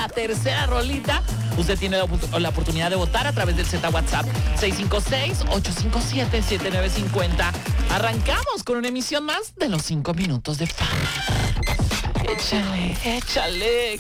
la tercera rolita. Usted tiene la oportunidad de votar a través del Z WhatsApp 656-857-7950. Arrancamos con una emisión más de los 5 minutos de fama. Échale, échale.